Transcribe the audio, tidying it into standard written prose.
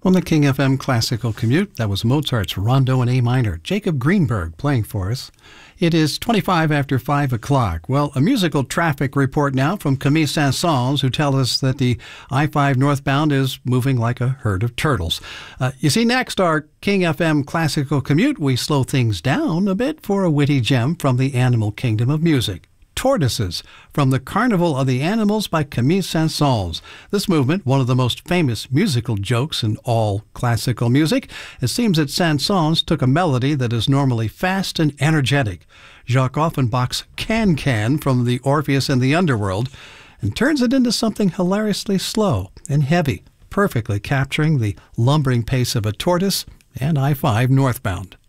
On the King FM Classical Commute, that was Mozart's Rondo in A minor, Jacob Greenberg playing for us. It is 25 after 5 o'clock. Well, a musical traffic report now from Camille Saint-Saëns, who tell us that the I-5 northbound is moving like a herd of turtles. You see, next, our King FM Classical Commute, we slow things down a bit for a witty gem from the animal kingdom of music. Tortoises, from the Carnival of the Animals by Camille Saint-Saëns. This movement, one of the most famous musical jokes in all classical music, it seems that Saint-Saëns took a melody that is normally fast and energetic, Jacques Offenbach's Can-Can from the Orpheus in the Underworld, and turns it into something hilariously slow and heavy, perfectly capturing the lumbering pace of a tortoise and I-5 northbound.